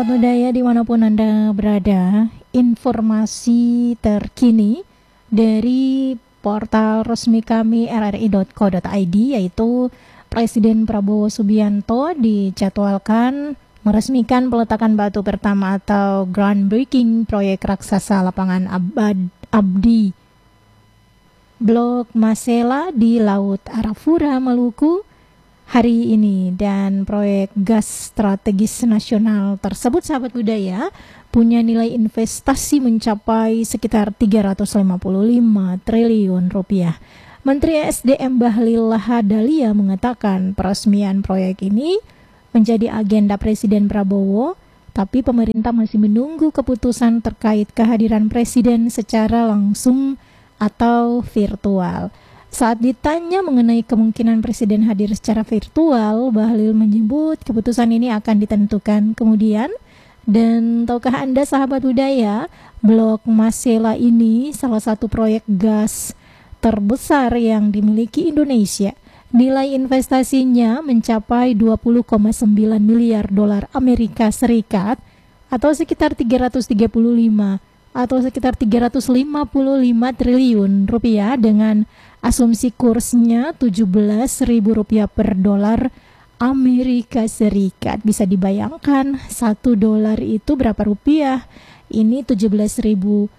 Budaya dimanapun Anda berada, informasi terkini dari portal resmi kami rri.co.id, yaitu Presiden Prabowo Subianto dijadwalkan meresmikan peletakan batu pertama atau groundbreaking proyek raksasa lapangan Abdi Blok Masela di Laut Arafura, Maluku hari ini. Dan proyek gas strategis nasional tersebut, sahabat budaya, punya nilai investasi mencapai sekitar 355 triliun rupiah. Menteri SDM Bahlil Lahadalia mengatakan peresmian proyek ini menjadi agenda Presiden Prabowo, tapi pemerintah masih menunggu keputusan terkait kehadiran Presiden secara langsung atau virtual. Saat ditanya mengenai kemungkinan Presiden hadir secara virtual, Bahlil menyebut keputusan ini akan ditentukan kemudian. Dan tahukah Anda, sahabat budaya, Blok Masela ini salah satu proyek gas terbesar yang dimiliki Indonesia. Nilai investasinya mencapai 20,9 miliar dolar Amerika Serikat atau sekitar 335 atau sekitar 355 triliun rupiah dengan asumsi kursnya Rp17.000 per dolar Amerika Serikat. Bisa dibayangkan 1 dolar itu berapa rupiah? Ini 17.000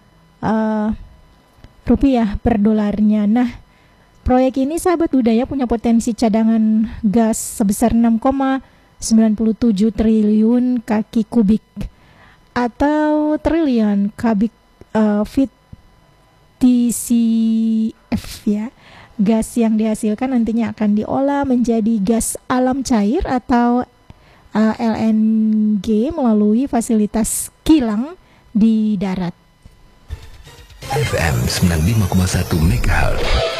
rupiah per dolarnya. Nah, proyek ini, sahabat budaya, punya potensi cadangan gas sebesar 6,97 triliun kaki kubik atau triliun kubik feet TCF ya. Gas yang dihasilkan nantinya akan diolah menjadi gas alam cair atau LNG melalui fasilitas kilang di darat. FM 95,1 MHz